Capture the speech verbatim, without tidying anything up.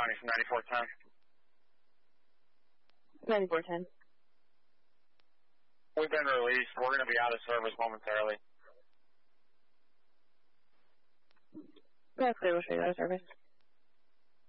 Johnny from ninety-four ten. ninety-four ten. We've been released. We're going to be out of service momentarily. That's clear. We'll show you out of service.